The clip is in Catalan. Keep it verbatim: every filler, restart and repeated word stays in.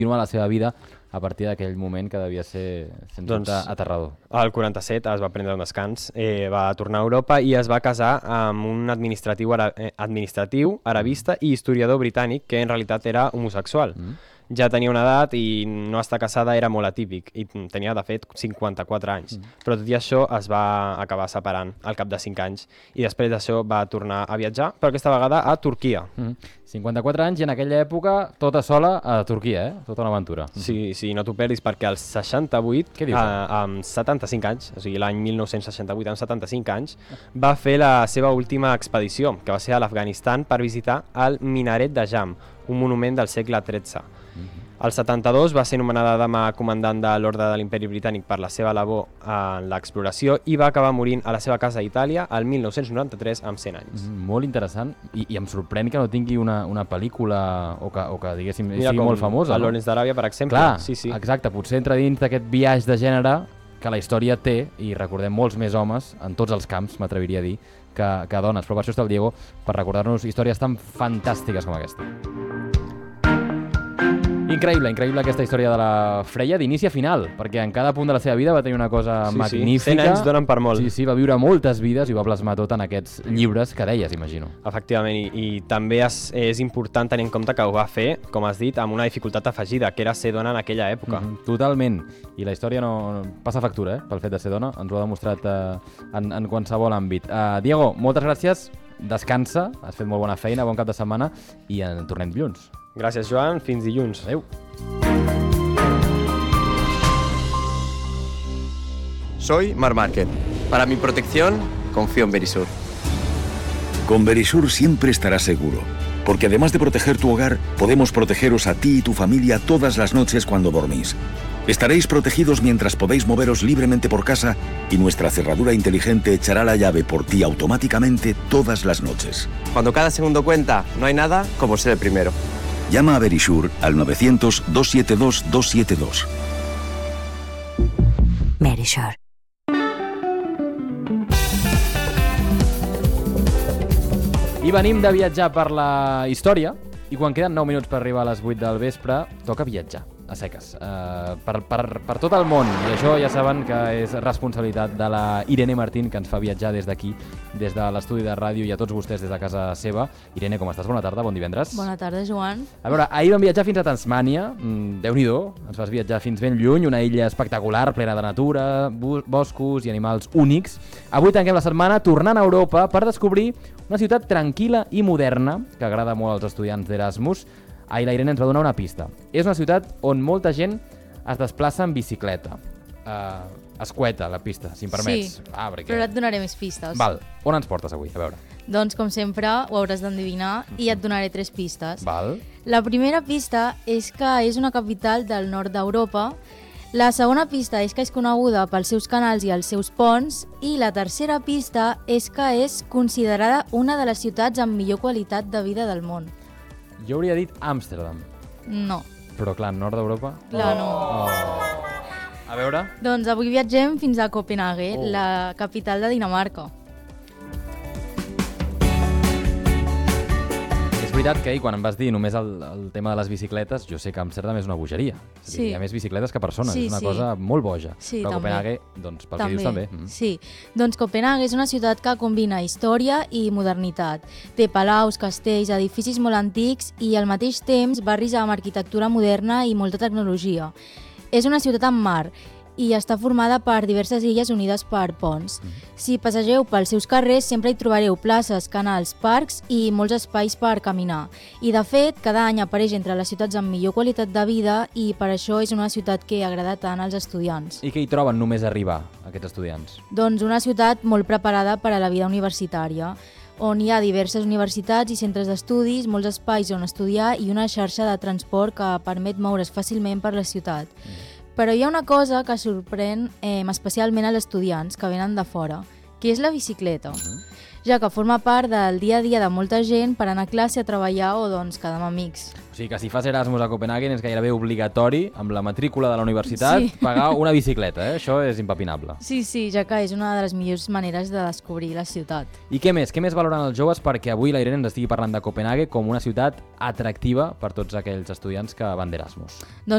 continua la seva vida a partir d'aquell moment que devia ser, sens dubte, Doncs, aterrador. Al quaranta-set es va prendre un descans, eh, va tornar a Europa i es va casar amb un administratiu, ara, eh, administratiu arabista i historiador britànic que en realitat era homosexual. Mm. Ja tenia una edat i no estar casada era molt atípic i tenia de fet cinquanta-quatre anys, mm. però tot i això es va acabar separant al cap de cinc anys i després d'això va tornar a viatjar, però aquesta vegada a Turquia. Mm. cinquanta-quatre anys i en aquella època tota sola a Turquia, eh? Tota una aventura. Sí, sí, no t'ho perdis perquè als seixanta-vuit, Què dius? eh, amb setanta-cinc anys, o sigui l'any mil nou-cents seixanta-vuit, amb setanta-cinc anys, va fer la seva última expedició, que va ser a l'Afganistan per visitar el Minaret de Jam, un monument del segle tretze. Al setanta-dos va ser nomenada dama comandant de l'Orde de l'Imperi Britànic per la seva labor en l'exploració i va acabar morint a la seva casa a Itàlia el mil nou-cents noranta-tres amb cent anys. Mm, molt interessant i, i em sorprèn que no tingui una, una pel·lícula o que, o que diguéssim, Mira, sigui molt famosa. el No? Lawrence d'Aràbia, per exemple. Clar, sí, sí. exacte, potser entra dins d'aquest biaix de gènere que la història té, i recordem molts més homes en tots els camps, m'atreviria a dir, que, que dones, però per això està el Diego, per recordar-nos històries tan fantàstiques com aquesta. Increïble, increïble aquesta història de la Freya d'inici a final, perquè en cada punt de la seva vida va tenir una cosa Sí, sí. magnífica. cent anys donen per molt. Sí, sí, va viure moltes vides i va plasmar tot en aquests llibres que deies, imagino. Efectivament, i, i també és, és important tenir en compte que ho va fer, com has dit, amb una dificultat afegida, que era ser dona en aquella època. Mm-hmm, totalment, i la història no, no passa factura, eh, pel fet de ser dona, ens ho ha demostrat eh, en, en qualsevol àmbit. Uh, Diego, moltes gràcies, descansa, has fet molt bona feina, bon cap de setmana i en tornem dilluns. Gràcies, Joan, fins dilluns. Adéu. Soy Mar Márquez. Para mi protección, confío en Verisur. Con Verisur siempre estarás seguro, porque además de proteger tu hogar, podemos protegeros a ti y tu familia todas las noches cuando dormís. Estaréis protegidos mientras podéis moveros libremente por casa y nuestra cerradura inteligente echará la llave por ti automáticamente todas las noches. Cuando cada segundo cuenta, no hay nada como ser el primero. Llama a Verisur al novecientos, dos siete dos, dos siete dos. Verisur. I venim de viatjar per la història i quan queden nou minuts per arribar a les vuit del vespre toca viatjar a seques uh, per, per, per tot el món, i això ja saben que és responsabilitat de la Irene Martín, que ens fa viatjar des d'aquí, des de l'estudi de ràdio, i a tots vostès des de casa seva. Irene, com estàs? Bona tarda, bon divendres. Bona tarda, Joan. A veure, ahir vam viatjar fins a Tasmània, mm, Déu-n'hi-do, ens vas viatjar fins ben lluny, una illa espectacular, plena de natura, boscos i animals únics. Avui tanquem la setmana tornant a Europa per descobrir una ciutat tranquil·la i moderna que agrada molt als estudiants d'Erasmus. Ahir la Irene ens va donar una pista. És una ciutat on molta gent es desplaça en bicicleta. Uh, escueta, la pista, si em permets. Sí, ah, perquè... però et donaré més pistes. Val, on ens portes avui? A veure. Doncs, com sempre, ho hauràs d'endevinar i et donaré tres pistes. Val. La primera pista és que és una capital del nord d'Europa. La segona pista és que és coneguda pels seus canals i els seus ponts. I la tercera pista és que és considerada una de les ciutats amb millor qualitat de vida del món. Jo hauria dit Amsterdam. No. Però clar, nord d'Europa... Clar, no. Oh. A veure... Doncs avui viatgem fins a Copenhague, Oh. la capital de Dinamarca. És veritat que ahir, quan em vas dir només el, el tema de les bicicletes, jo sé que Amsterdam és una bogeria. És a dir, Sí. hi ha més bicicletes que persones, Sí, és una sí. cosa molt boja. Sí, Però també. Copenhague, doncs, pel que dius també. Mm. Sí, doncs Copenhague és una ciutat que combina història i modernitat. Té palaus, castells, edificis molt antics i al mateix temps barris amb arquitectura moderna i molta tecnologia. És una ciutat amb mar i està formada per diverses illes unides per ponts. Si passegeu pels seus carrers sempre hi trobareu places, canals, parcs i molts espais per caminar. I de fet, cada any apareix entre les ciutats amb millor qualitat de vida i per això és una ciutat que agrada tant als estudiants. I què hi troben només arribar, aquests estudiants? Doncs una ciutat molt preparada per a la vida universitària, on hi ha diverses universitats i centres d'estudis, molts espais on estudiar i una xarxa de transport que permet moure's fàcilment per la ciutat. Mm. Però hi ha una cosa que sorprèn eh, especialment als estudiants que venen de fora, que és la bicicleta, ja que forma part del dia a dia de molta gent per anar a classe, a treballar o doncs quedar amb amics. O sigui que si fas Erasmus a Copenhagen és gairebé obligatori, amb la matrícula de la universitat, Sí. pagar una bicicleta, eh? Això és impepinable. Sí, sí, ja que és una de les millors maneres de descobrir la ciutat. I què més? Què més valoren els joves perquè avui la Irene ens estigui parlant de Copenhague com una ciutat atractiva per tots aquells estudiants que van d'Erasmus? Doncs